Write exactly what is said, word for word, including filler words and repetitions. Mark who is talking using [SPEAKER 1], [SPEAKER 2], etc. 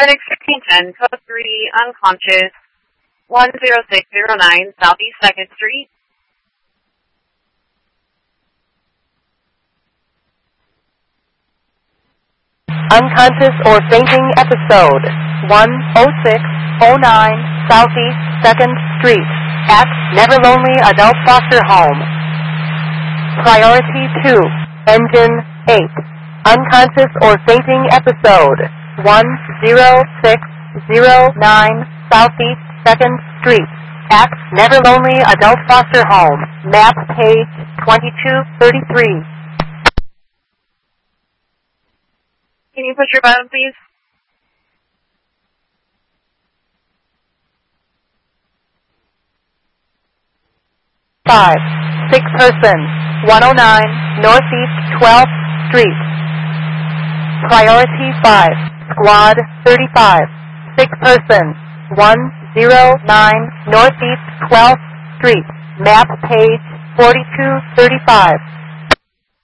[SPEAKER 1] FedEx fifteen ten, code three, unconscious, one zero six zero nine, Southeast second Street.
[SPEAKER 2] Unconscious or fainting episode, one oh six oh nine Southeast second Street, at Never Lonely Adult Foster Home. Priority two, engine eight. Unconscious or fainting episode, one zero six zero nine Southeast second Street, at Never Lonely Adult Foster Home. Map page twenty-two thirty-three.
[SPEAKER 1] Can you push your button, please?
[SPEAKER 2] Five, sick person, one oh nine Northeast twelfth Street. Priority five, squad thirty-five, sick person, one oh nine Northeast twelfth Street. Map page forty-two thirty-five.